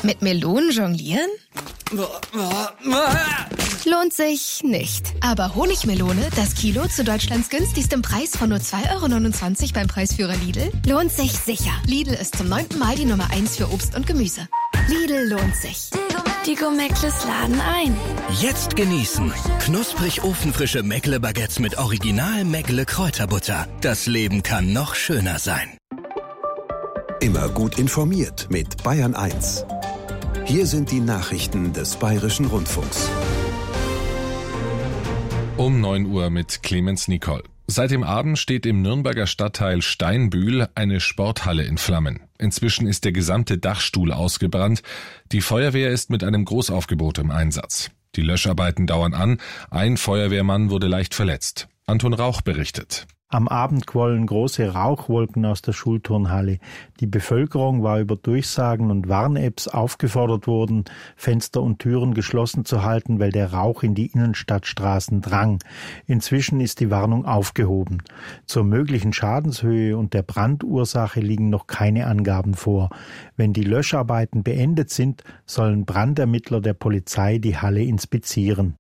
Mit Melonen jonglieren? Lohnt sich nicht. Aber Honigmelone, das Kilo zu Deutschlands günstigstem Preis von nur 2,29 € beim Preisführer Lidl, lohnt sich sicher. Lidl ist zum 9. Mal die Nummer 1 für Obst und Gemüse. Lidl lohnt sich. Die Gourmettles laden ein. Jetzt genießen. Knusprig ofenfrische Meckle-Baguettes mit Original Meckle-Kräuterbutter. Das Leben kann noch schöner sein. Immer gut informiert mit Bayern 1. Hier sind die Nachrichten des Bayerischen Rundfunks. Um 9 Uhr mit Clemens Nicol. Seit dem Abend steht im Nürnberger Stadtteil Steinbühl eine Sporthalle in Flammen. Inzwischen ist der gesamte Dachstuhl ausgebrannt. Die Feuerwehr ist mit einem Großaufgebot im Einsatz. Die Löscharbeiten dauern an. Ein Feuerwehrmann wurde leicht verletzt. Anton Rauch berichtet. Am Abend quollen große Rauchwolken aus der Schulturnhalle. Die Bevölkerung war über Durchsagen und Warn-Apps aufgefordert worden, Fenster und Türen geschlossen zu halten, weil der Rauch in die Innenstadtstraßen drang. Inzwischen ist die Warnung aufgehoben. Zur möglichen Schadenshöhe und der Brandursache liegen noch keine Angaben vor. Wenn die Löscharbeiten beendet sind, sollen Brandermittler der Polizei die Halle inspizieren.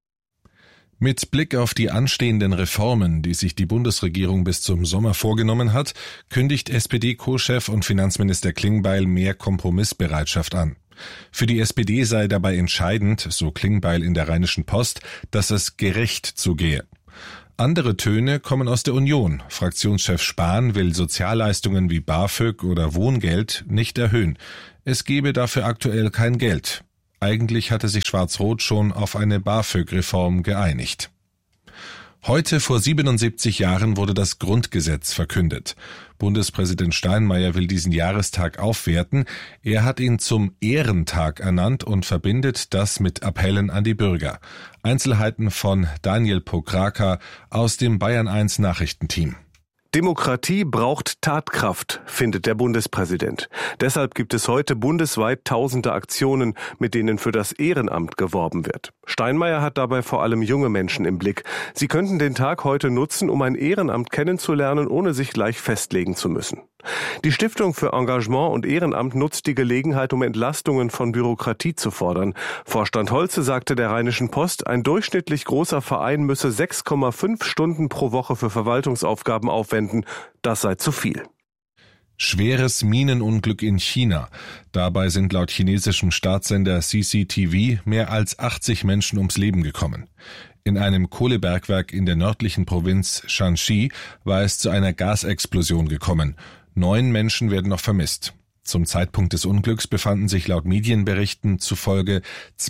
Mit Blick auf die anstehenden Reformen, die sich die Bundesregierung bis zum Sommer vorgenommen hat, kündigt SPD-Co-Chef und Finanzminister Klingbeil mehr Kompromissbereitschaft an. Für die SPD sei dabei entscheidend, so Klingbeil in der Rheinischen Post, dass es gerecht zugehe. Andere Töne kommen aus der Union. Fraktionschef Spahn will Sozialleistungen wie BAföG oder Wohngeld nicht erhöhen. Es gebe dafür aktuell kein Geld. Eigentlich hatte sich Schwarz-Rot schon auf eine BAföG-Reform geeinigt. Heute vor 77 Jahren wurde das Grundgesetz verkündet. Bundespräsident Steinmeier will diesen Jahrestag aufwerten. Er hat ihn zum Ehrentag ernannt und verbindet das mit Appellen an die Bürger. Einzelheiten von Daniel Pokraka aus dem Bayern 1 Nachrichtenteam. Demokratie braucht Tatkraft, findet der Bundespräsident. Deshalb gibt es heute bundesweit tausende Aktionen, mit denen für das Ehrenamt geworben wird. Steinmeier hat dabei vor allem junge Menschen im Blick. Sie könnten den Tag heute nutzen, um ein Ehrenamt kennenzulernen, ohne sich gleich festlegen zu müssen. Die Stiftung für Engagement und Ehrenamt nutzt die Gelegenheit, um Entlastungen von Bürokratie zu fordern. Vorstand Holze sagte der Rheinischen Post, ein durchschnittlich großer Verein müsse 6,5 Stunden pro Woche für Verwaltungsaufgaben aufwenden. Das sei zu viel. Schweres Minenunglück in China. Dabei sind laut chinesischem Staatssender CCTV mehr als 80 Menschen ums Leben gekommen. In einem Kohlebergwerk in der nördlichen Provinz Shanxi war es zu einer Gasexplosion gekommen. 9 Menschen werden noch vermisst. Zum Zeitpunkt des Unglücks befanden sich laut Medienberichten zufolge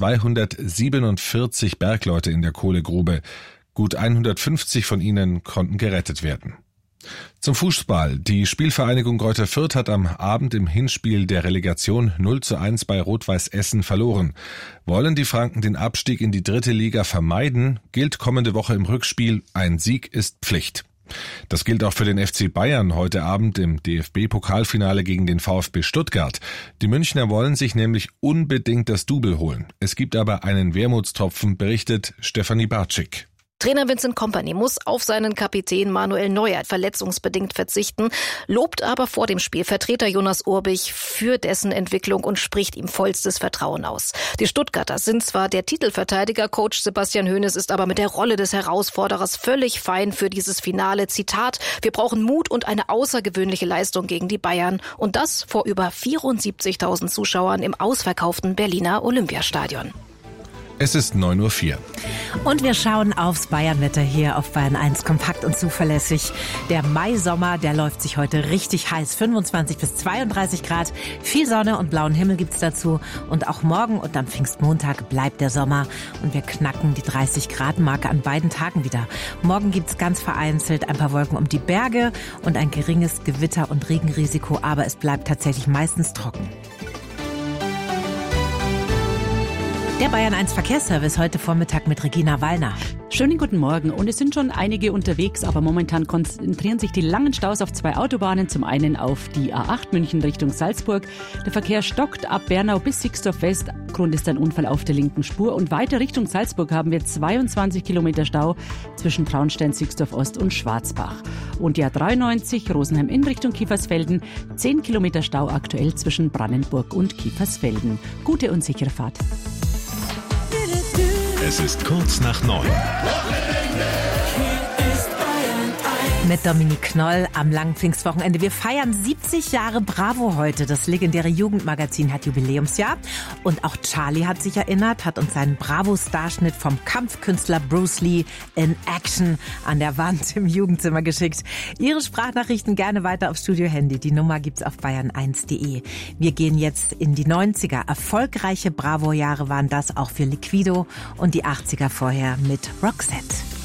247 Bergleute in der Kohlegrube. Gut 150 von ihnen konnten gerettet werden. Zum Fußball. Die Spielvereinigung Greuther Fürth hat am Abend im Hinspiel der Relegation 0:1 bei Rot-Weiß Essen verloren. Wollen die Franken den Abstieg in die 3. Liga vermeiden, gilt kommende Woche im Rückspiel, ein Sieg ist Pflicht. Das gilt auch für den FC Bayern heute Abend im DFB-Pokalfinale gegen den VfB Stuttgart. Die Münchner wollen sich nämlich unbedingt das Double holen. Es gibt aber einen Wermutstropfen, berichtet Stefanie Bartschik. Trainer Vincent Kompany muss auf seinen Kapitän Manuel Neuer verletzungsbedingt verzichten, lobt aber vor dem Spiel Vertreter Jonas Urbich für dessen Entwicklung und spricht ihm vollstes Vertrauen aus. Die Stuttgarter sind zwar der Titelverteidiger, Coach Sebastian Hoeneß ist aber mit der Rolle des Herausforderers völlig fein für dieses Finale. Zitat: Wir brauchen Mut und eine außergewöhnliche Leistung gegen die Bayern und das vor über 74.000 Zuschauern im ausverkauften Berliner Olympiastadion. Es ist 9:04 Uhr. Und wir schauen aufs Bayernwetter hier auf Bayern 1, kompakt und zuverlässig. Der Maisommer, der läuft sich heute richtig heiß. 25 bis 32 Grad, viel Sonne und blauen Himmel gibt's dazu. Und auch morgen und am Pfingstmontag bleibt der Sommer. Und wir knacken die 30-Grad-Marke an beiden Tagen wieder. Morgen gibt's ganz vereinzelt ein paar Wolken um die Berge und ein geringes Gewitter- und Regenrisiko. Aber es bleibt tatsächlich meistens trocken. Der Bayern 1 Verkehrsservice heute Vormittag mit Regina Wallner. Schönen guten Morgen. Und es sind schon einige unterwegs, aber momentan konzentrieren sich die langen Staus auf 2 Autobahnen. Zum einen auf die A8 München Richtung Salzburg. Der Verkehr stockt ab Bernau bis Sixdorf West. Grund ist ein Unfall auf der linken Spur. Und weiter Richtung Salzburg haben wir 22 Kilometer Stau zwischen Traunstein, Sixdorf Ost und Schwarzbach. Und die A93 Rosenheim in Richtung Kiefersfelden. 10 Kilometer Stau aktuell zwischen Brannenburg und Kiefersfelden. Gute und sichere Fahrt. Es ist kurz nach 9. Mit Dominique Knoll am langen Pfingstwochenende. Wir feiern 70 Jahre Bravo heute. Das legendäre Jugendmagazin hat Jubiläumsjahr. Und auch Charlie hat sich erinnert, hat uns seinen Bravo-Starschnitt vom Kampfkünstler Bruce Lee in Action an der Wand im Jugendzimmer geschickt. Ihre Sprachnachrichten gerne weiter aufs Studio-Handy. Die Nummer gibt's auf bayern1.de. Wir gehen jetzt in die 90er. Erfolgreiche Bravo-Jahre waren das auch für Liquido und die 80er vorher mit Roxette.